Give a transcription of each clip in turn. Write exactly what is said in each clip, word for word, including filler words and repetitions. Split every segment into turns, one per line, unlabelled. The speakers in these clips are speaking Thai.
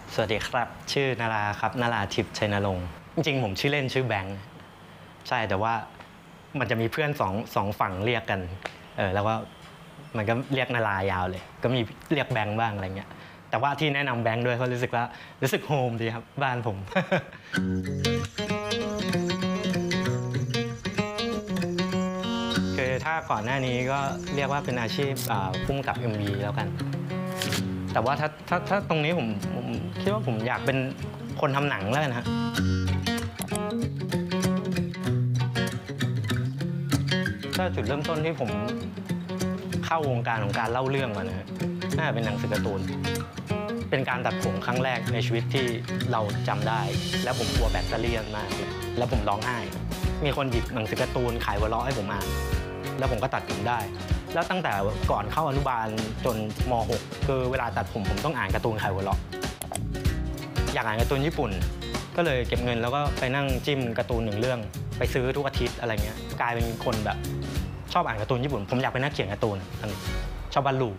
สวัสดีครับชื่อนาราครับนาราทิพย์ชัยนรงค์จริงๆผมชื่อเล่นชื่อแบงค์ใช่แต่ว่ามันจะมีเพื่อนสองสองฝั่งเรียกกันเออแล้วก็มันก็เรียกนารายาวเลยก็มีเรียกแบงค์บ้างอะไรเงี้ยแต่ว่าที่แนะนำแบงค์ด้วยเขารู้สึกว่ารู้สึกโฮมดีครับบ้านผม คือถ้าก่อนหน้านี้ก็เรียกว่าเป็นอาชีพพุ่งกับ เอ็ม วี แล้วกันแต่ว่าถ้าถ้าถ้าตรงนี้ผมผมคิดว่าผมอยากเป็นคนทำหนังแล้วกันฮะก็จุดเริ่มต้นที่ผมเข้าวงการของการเล่าเรื่องมานะฮะน่าจะเป็นหนังสือการ์ตูนเป็นการตัดผมครั้งแรกในชีวิตที่เราจำได้แล้วผมกลัวแบตเตอรี่มากแล้วผมร้องไห้มีคนหยิบหนังสือการ์ตูนขายหัวเราะให้ผมอ่านแล้วผมก็ตัดผมได้แล้วตั้งแต่ก่อนเข้าอนุบาลจนม หก คือเวลาตัดผมผมต้องอ่านการ์ตูนขายหัวเราะอยากอ่านการ์ตูนญี่ปุ่นก็เลยเก็บเงินแล้วก็ไปนั่งจิ้มการ์ตูนหนึ่งเรื่องไปซื้อทุกอาทิตย์อะไรเงี้ยกลายเป็นคนแบบชอบอ่านการ์ตูนญี่ปุ่นผมอยากเป็นนักเขียนการ์ตูนชอบวาดรูป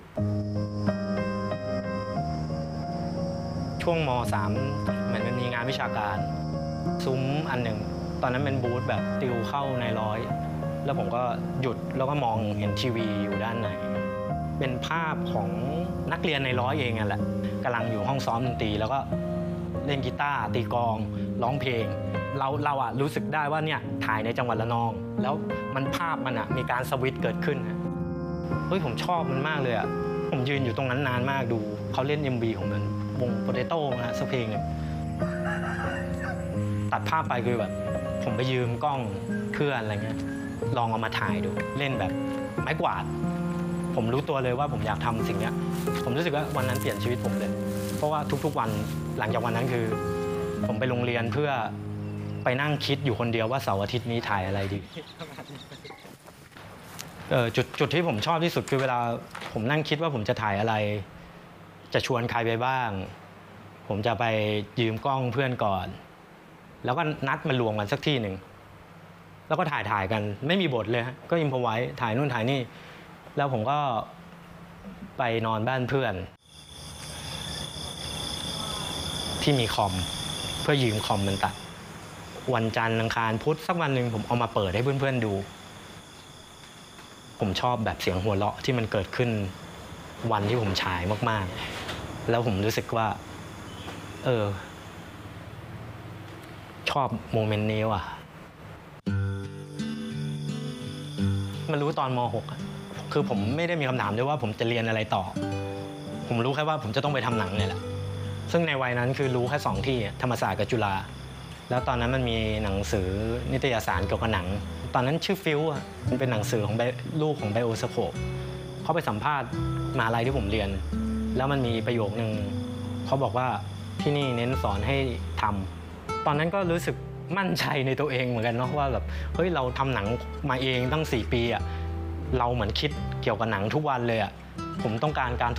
ช่วงม สาม เหมือนมันมีงานวิชาการซุ้มอันหนึ่งตอนนั้นเป็นบูธแบบติวเข้าในร้อยแล้วผมก็หยุดแล้วก็มองเห็นทีวีอยู่ด้านในเป็นภาพของนักเรียนในร้อยเองอ่ะแหละกำลังอยู่ห้องซ้อมดนตรีแล้วก็เล่นกีตาร์ตีกลองร้องเพลงเราเราอ่ะรู้สึกได้ว่าเนี่ยถ่ายในจังหวัดระนองแล้วมันภาพมันอ่ะมีการสวิตช์เกิดขึ้นเฮ้ยผมชอบมันมากเลยอ่ะผมยืนอยู่ตรงนั้นนานมากดูเขาเล่น เอ็ม วี ของมันวงโปเตโต้นะสักเพลงนึงตัดภาพไปคือแบบผมไปยืมกล้องเพื่อนอะไรเงี้ยลองเอามาถ่ายดูเล่นแบบไม้กวาดผมรู้ตัวเลยว่าผมอยากทำสิ่งนี้ผมรู้สึกว่าวันนั้นเปลี่ยนชีวิตผมเลยเพราะว่าทุกๆวันหลังจากวันนั้นคือผมไปโรงเรียนเพื่อไปนั่งคิดอยู่คนเดียวว่าเสาร์อาทิตย์นี้ถ่ายอะไรดีเออจุดจุดที่ผมชอบที่สุดคือเวลาผมนั่งคิดว่าผมจะถ่ายอะไรจะชวนใครไปบ้างผมจะไปยืมกล้องเพื่อนก่อนแล้วก็นัดมารวมกันสักที่หนึ่งแล้วก็ถ่ายถ่ายกันไม่มีบทเลยก็อิมพอไว้ถ่ายนู่นถ่ายนี่แล้วผมก็ไปนอนบ้านเพื่อนที่มีคอมเพื่อยืมคอมมันตัดวันจันทร์อังคารพุธสักวันหนึ่งผมเอามาเปิดให้เพื่อนๆดูผมชอบแบบเสียงหัวเราะที่มันเกิดขึ้นวันที่ผมฉายมากๆแล้วผมรู้สึกว่าเออชอบโมเมนต์นี้ว่ะมารู้ตอนม หก คือผมไม่ได้มีคำถามด้วยว่าผมจะเรียนอะไรต่อผมรู้แค่ว่าผมจะต้องไปทำหนังเนี่ยแหละซึ่งในวัยนั้นคือรู้แค่สองที่ธรรมศาสตร์กับจุฬาแล้วตอนนั้นมันมีหนังสือนิตยสารเกี่ยวกับหนังตอนนั้นชื่อฟิวมันเป็นหนังสือของลูกของไบโอสโคปเขาไปสัมภาษณ์มหาลัยที่ผมเรียนแล้วมันมีประโยคนึงเขาบอกว่าที่นี่เน้นสอนให้ทำตอนนั้นก็รู้สึกมั่นใจในตัวเองเหมือนกันเนาะว่าแบบเฮ้ยเราทำหนังมาเองตั้งสี่ปีอะเราเหมือนคิดเกี่ยวกับหนังทุกวันเลยอะผมต้องการการ